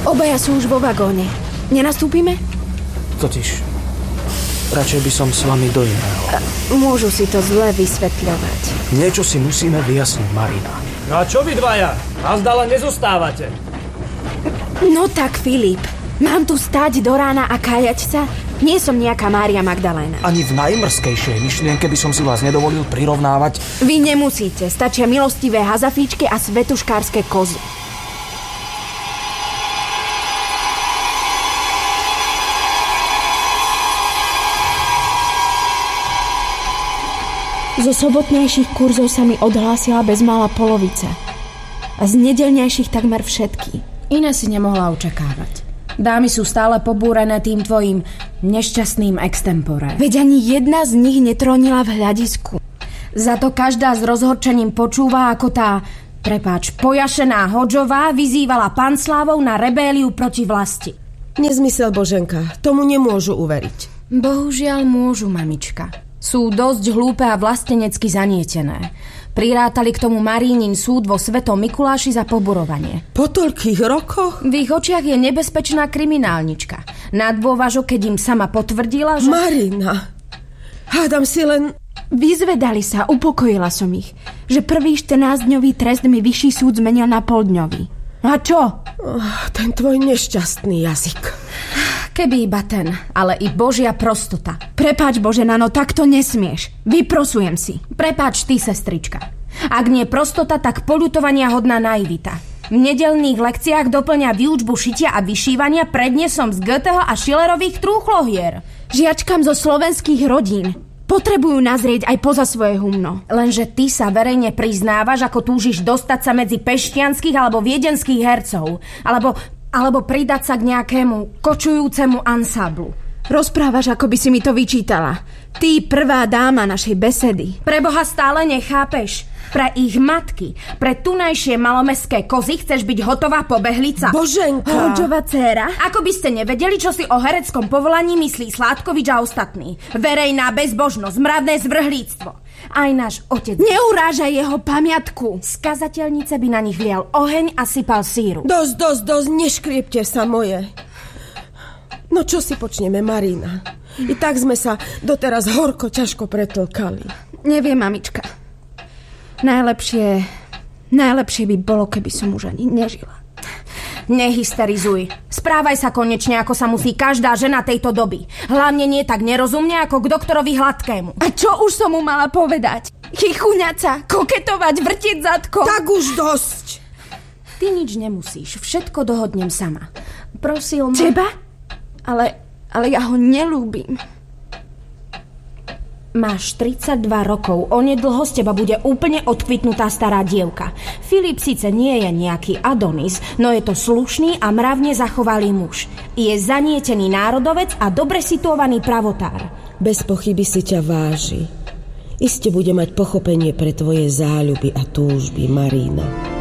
Obaja sú už vo vagóne. Nenastúpime? Totiž, radšej by som s vami do iného. Môžu si to zle vysvetľovať. Niečo si musíme vyjasniť, Marina. No a čo vy dvaja? Nazdala nezostávate. No tak, Filip, mám tu stáť do rána a kájať sa? Nie som nejaká Mária Magdaléna. Ani v najmrskejšej myšlienke by som si vás nedovolil prirovnávať. Vy nemusíte, stačia milostivé hazafíčky a svetuškárske kozy. Zo sobotnejších kurzov sa mi odhlásila bezmála polovica. A z nedeľnejších takmer všetky. Iné si nemohla očakávať. Dámy sú stále pobúrené tým tvojim nešťastným extempore. Veď ani jedna z nich netronila v hľadisku. Za to každá s rozhorčením počúva, ako tá, pojašená Hodžová vyzývala Panslávov na rebéliu proti vlasti. Nezmysel, Boženka, tomu nemôžu uveriť. Bohužiaľ môžu, mamička. Sú dosť hlúpe a vlastenecky zanietené. Prirátali k tomu Marínin súd vo Svetom Mikuláši za poburovanie. Po toľkých rokoch? V ich očiach je nebezpečná kriminálnička. Na dôvažok, keď im sama potvrdila, že... Marina, hádam si len... Vyzvedali sa, upokojila som ich, že prvý 14-dňový trest mi vyšší súd zmenil na poldňový. A čo? Ten tvoj nešťastný jazyk. Keby iba ten, ale i Božia prostota. Prepáč, Božena, no takto nesmieš. Vyprosujem si. Prepáč ty, sestrička. Ak nie prostota, tak poľutovania hodná naivita. V nedeľných lekciách doplňa výučbu šitia a vyšívania prednesom z Goetheho a Schillerových trúchlohier. Žiačkám zo slovenských rodín. Potrebujú nazrieť aj poza svoje humno. Lenže ty sa verejne priznávaš, ako túžiš dostať sa medzi pešťanských alebo viedenských hercov. Alebo pridať sa k nejakému kočujúcemu ansáblu. Rozprávaš, ako by si mi to vyčítala. Ty, prvá dáma našej besedy. Preboha, stále nechápeš? Pre ich matky, pre tunajšie malomestské kozy chceš byť hotová pobehlica? Boženka! Hodžová dcéra? Ako by ste nevedeli, čo si o hereckom povolaní myslí Sládkovič a ostatní? Verejná bezbožnosť, mravné zvrhlíctvo. Aj náš otec... Neurážaj jeho pamiatku. Z kazateľnice by na nich lial oheň a sypal síru. Dosť, neškriepte sa moje. No čo si počneme, Marina? I tak sme sa doteraz horko ťažko pretlkali. Neviem, mamička. Najlepšie by bolo, keby som už ani nežila. Nehysterizuj. Správaj sa konečne, ako sa musí každá žena tejto doby. Hlavne nie tak nerozumne, ako k doktorovi Hladkému. A čo už som mu mala povedať? Chichuňať sa, koketovať, vrtiť zadko. Tak už dosť. Ty nič nemusíš, všetko dohodnem sama. Prosil ma... Teba? Ale ja ho nelúbim. Máš 32 rokov, onedlho z teba bude úplne odkvitnutá stará dievka. Filip síce nie je nejaký Adonis, no je to slušný a mravne zachovalý muž. Je zanietený národovec a dobre situovaný pravotár. Bez pochyby si ťa váži. Iste bude mať pochopenie pre tvoje záľuby a túžby, Marina.